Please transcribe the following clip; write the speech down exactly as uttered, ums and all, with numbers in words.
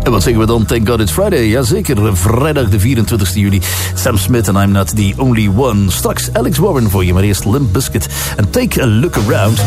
En wat zeggen we dan? Thank God It's Friday. Jazeker, vrijdag de vierentwintigste juli. Sam Smith en I'm Not The Only One. Straks Alex Warren voor je, maar eerst Limp Bizkit en Take a Look Around.